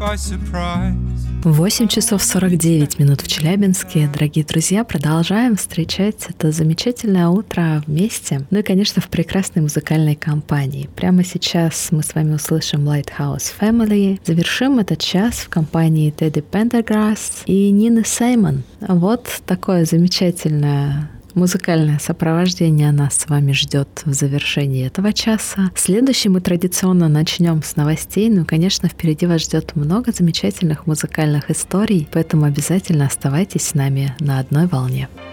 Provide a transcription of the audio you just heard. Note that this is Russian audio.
by surprise. 8 часов 49 минут в Челябинске. Дорогие друзья, продолжаем встречать это замечательное утро вместе. Ну и, конечно, в прекрасной музыкальной компании. Прямо сейчас мы с вами услышим Lighthouse Family. Завершим этот час в компании Teddy Pendergrass и Нины Сеймон. Вот такое замечательное музыкальное сопровождение нас с вами ждет в завершении этого часа. Следующий мы традиционно начнем с новостей. Ну, конечно, впереди вас ждет много замечательных музыкальных историй, поэтому обязательно оставайтесь с нами на одной волне.